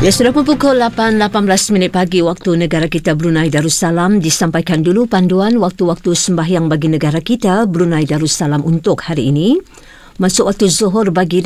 Ya, sudah pukul 8.18 minit pagi waktu negara kita Brunei Darussalam. Disampaikan dulu panduan waktu-waktu sembahyang bagi negara kita Brunei Darussalam untuk hari ini. Masuk waktu Zuhur bagi